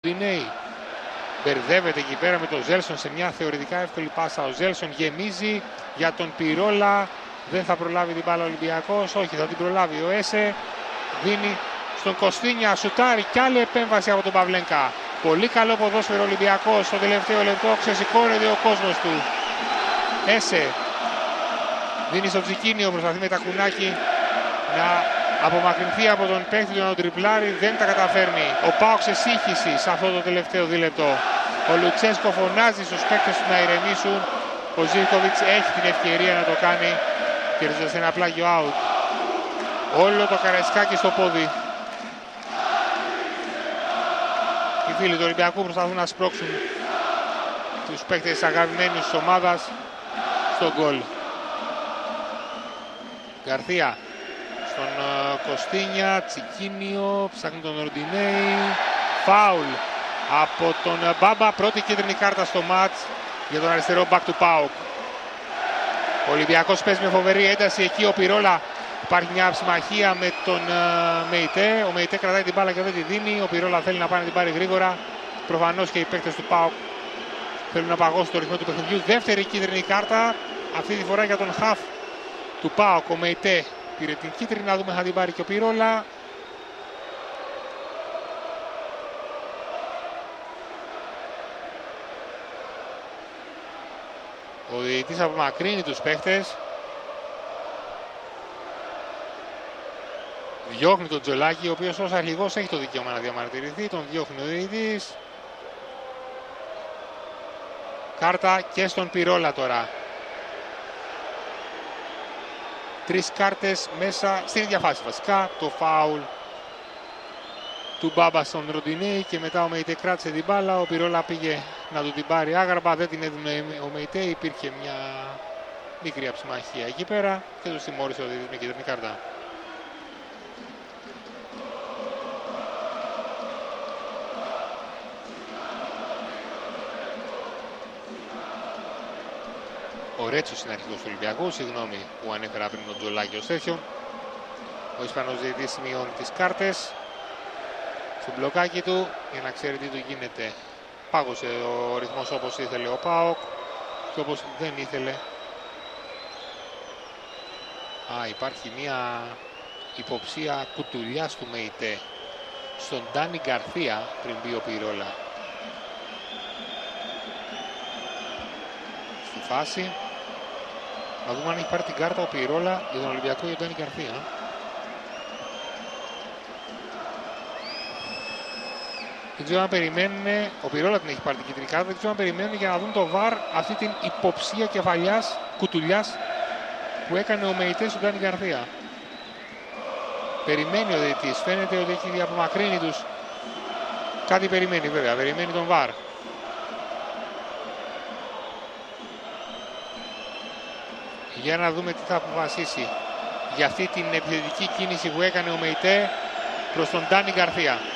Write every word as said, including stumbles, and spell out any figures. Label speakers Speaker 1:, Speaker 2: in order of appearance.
Speaker 1: Ροντινέη. Μπερδεύεται εκεί πέρα με τον Ζέλσον σε μια θεωρητικά εύκολη πάσα. Ο Ζέλσον γεμίζει για τον Πυρόλα. Δεν θα προλάβει την μπάλα ο Ολυμπιακός. Όχι, θα την προλάβει ο Έσε. Δίνει στον Κωστίνια, σουτάρει κι άλλη επέμβαση από τον Παυλένκα. Πολύ καλό ποδόσφαιρο Ολυμπιακός. Στο τελευταίο λεπτό ξεσηκώνεται ο κόσμος του. Έσε δίνει στο Τζικίνιο, προσπαθεί με τα κουνάκι να απομακρυνθεί από τον παίκτη του να τον τριπλάρει. Δεν τα καταφέρνει. Ο ΠΑΟΚ σε σύγχυση σε αυτό το τελευταίο δίλεπτο. Ο Λουτσέσκο φωνάζει στους παίκτες του να ηρεμήσουν. Ο Ζίβκοβιτς έχει την ευκαιρία να το κάνει, κερδίζοντας ένα πλάγιο out. Όλο το Καραϊσκάκι στο πόδι. Οι φίλοι του Ολυμπιακού προσπαθούν να σπρώξουν τους παίκτες αγαπημένους της ομάδας στο γκολ. Γκαρθία στον uh, Κωστίνια, Τσικίνιο, ψάχνει τον Ροντινέη. Φάουλ από τον uh, Μπάμπα, πρώτη κίτρινη κάρτα στο μάτς για τον αριστερό back του ΠΑΟΚ. Ο Ολυμπιακός παίζει με φοβερή ένταση εκεί, ο Πυρόλα. Υπάρχει μια συμμαχία με τον uh, Μεϊτέ. Ο Μεϊτέ κρατάει την μπάλα και δεν τη δίνει. Ο Πυρόλα θέλει να πάει να την πάρει γρήγορα. Προφανώς και οι παίκτες του ΠΑΟΚ θέλουν να παγώσουν το ρυθμό του παιχνιδιού. Δεύτερη κίτρινη κάρτα, αυτή τη φορά για τον χαφ του ΠΑΟΚ. Ο Μεϊτέ πήρε την κίτρινη, να δούμε θα την πάρει και ο Πυρόλα. Ο διαιτητής απομακρύνει τους παίχτες. Διώχνει τον Τζολάκη, ο οποίος ως αρχηγός έχει το δικαίωμα να διαμαρτυρηθεί. Τον διώχνει ο διαιτητής. Κάρτα και στον Πυρόλα τώρα. Τρεις κάρτες μέσα στην ίδια φάση βασικά. Το φάουλ του Μπάμπα στον Ροντινέη και μετά ο Μεϊτέ κράτησε την μπάλα. Ο Πυρόλα πήγε να του την πάρει άγαρμα, δεν την έδινε ο Μεϊτέ. Υπήρχε μια μικρή αψημαχία εκεί πέρα και του τιμώρησε ο διαιτητής με κίτρινη κάρτα. Ο Ρέτσος είναι αρχηγός του Ολυμπιακού, συγγνώμη που ανέφερα πριν τον Τζολάκη ως τέτοιο. Ο Ισπανός διαιτητής σημειώνει τις κάρτες στο μπλοκάκι του για να ξέρει τι του γίνεται. Πάγωσε ο ρυθμός όπως ήθελε ο ΠΑΟΚ και όπως δεν ήθελε. Α, υπάρχει μια υποψία κουτουλιάς του Μεϊτέ στον Ντάνι Γκαρθία πριν μπει ο Πυρόλα στη φάση. Να δούμε αν έχει πάρει την κάρτα ο Πυρόλα για τον Ολυμπιακό ή ο Ντάνι Γκαρθία. Δεν ξέρω αν περιμένουν, ο Πυρόλα την έχει πάρει την κίτρινη κάρτα, δεν ξέρω αν περιμένουν για να δουν το βαρ αυτή την υποψία κεφαλιάς, κουτουλιάς που έκανε ο Μεϊτέ στον Ντάνι Γκαρθία. Περιμένει ο διαιτητής, φαίνεται ότι έχει διαπομακρύνει τους. Κάτι περιμένει βέβαια, περιμένει τον βαρ. Για να δούμε τι θα αποφασίσει για αυτή την επιθετική κίνηση που έκανε ο Μεϊτέ προς τον Ντάνι Γκαρθία.